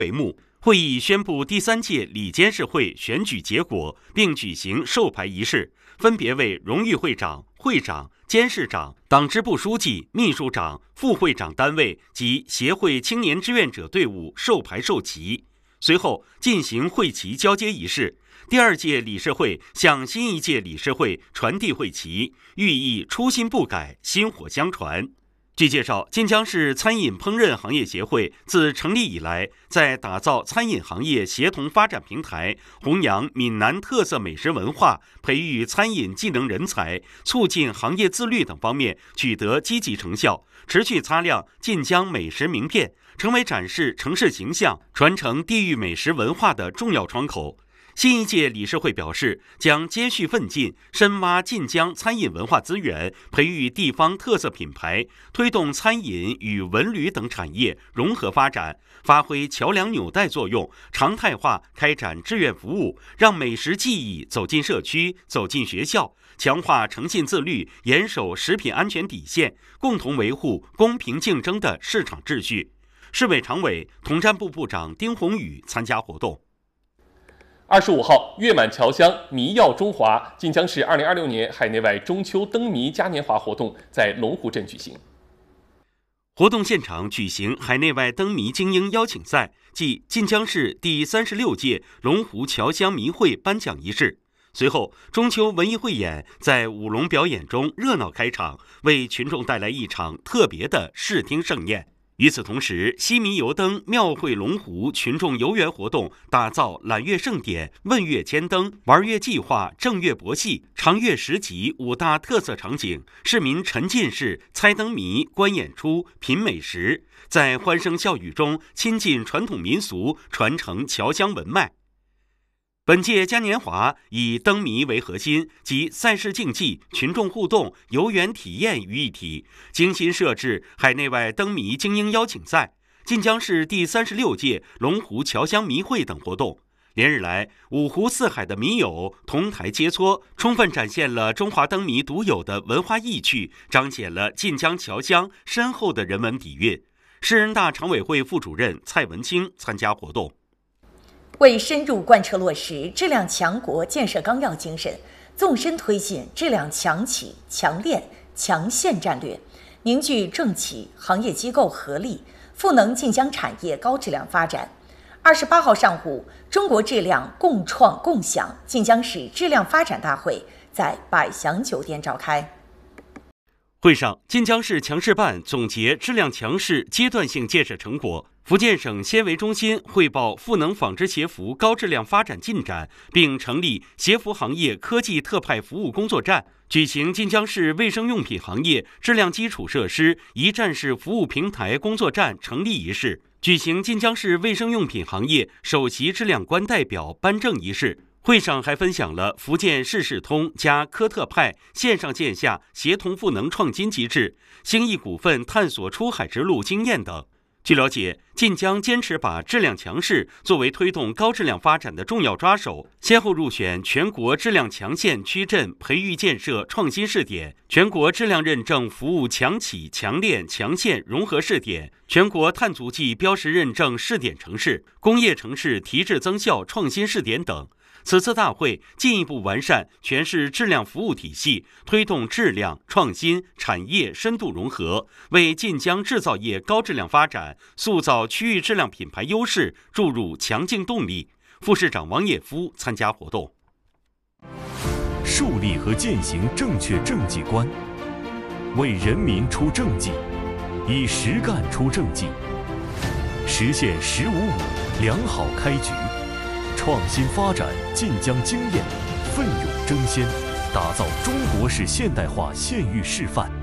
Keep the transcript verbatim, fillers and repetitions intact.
为目。会议宣布第三届里监事会选举结果，并举行授牌仪式，分别为荣誉会长、会长、监事长、党支部书记、秘书长、副会长单位及协会青年志愿者队伍授牌授旗。随后进行会旗交接仪式。第二届理事会向新一届理事会传递会旗，寓意初心不改，薪火相传。据介绍，晋江市餐饮烹饪行业协会自成立以来，在打造餐饮行业协同发展平台、弘扬闽南特色美食文化、培育餐饮技能人才、促进行业自律等方面取得积极成效，持续擦亮晋江美食名片，成为展示城市形象、传承地域美食文化的重要窗口。新一届理事会表示，将接续奋进，深挖晋江餐饮文化资源，培育地方特色品牌，推动餐饮与文旅等产业融合发展，发挥桥梁纽带作用，常态化开展志愿服务，让美食技艺走进社区、走进学校，强化诚信自律，严守食品安全底线，共同维护公平竞争的市场秩序。市委常委、统战部部长丁宏宇参加活动。 二十五号，月满侨乡，迷耀中华，晋江市二零二六年海内外中秋灯谜嘉年华活动在龙湖镇举行。 活动现场举行海内外灯谜精英邀请赛暨晋江市第三十六届龙湖侨乡谜会颁奖仪式。随后，中秋文艺汇演在舞龙表演中热闹开场，为群众带来一场特别的视听盛宴。与此同时，西迷游灯庙会龙湖群众游园活动打造揽月盛典、问月千灯、玩月计划、正月博戏、长月十集五大特色场景，市民沉浸式猜灯谜、观演出、品美食，在欢声笑语中亲近传统民俗，传承侨乡文脉。本届嘉年华以灯谜为核心，集赛事竞技、群众互动、游园体验于一体，精心设置海内外灯谜精英邀请赛、晋江市第三十六届龙湖侨乡谜会等活动。连日来，五湖四海的谜友同台切磋，充分展现了中华灯谜独有的文化意趣，彰显了晋江侨乡深厚的人文底蕴。市人大常委会副主任蔡文清参加活动。 为深入贯彻落实质量强国建设纲要精神，纵深推进质量强企、强链、强县战略，凝聚政企行业机构合力，赋能晋江产业高质量发展。二十八号上午，中国质量共创共享晋江市质量发展大会在百祥酒店召开。 会上，晋江市强市办总结质量强市阶段性建设成果，福建省纤维中心汇报赋能纺织鞋服高质量发展进展，并成立鞋服行业科技特派服务工作站，举行晋江市卫生用品行业质量基础设施一站式服务平台工作站成立仪式，举行晋江市卫生用品行业首席质量官代表颁证仪式。会上还分享了福建市事通加科特派线上线下协同赋能创新机制、兴义股份探索出海之路经验等。据了解，晋江坚持把质量强市作为推动高质量发展的重要抓手，先后入选全国质量强县区镇培育建设创新试点、全国质量认证服务强企强链强县融合试点、全国碳足迹标识认证试点城市、工业城市提质增效创新试点等。此次大会进一步完善全市质量服务体系，推动质量创新产业深度融合，为晋江制造业高质量发展、塑造区域质量品牌优势注入强劲动力。副市长王也夫参加活动。 树立和践行正确政绩观，为人民出政绩，以实干出政绩，实现“十五五”良好开局。创新发展晋江经验，奋勇争先，打造中国式现代化县域示范。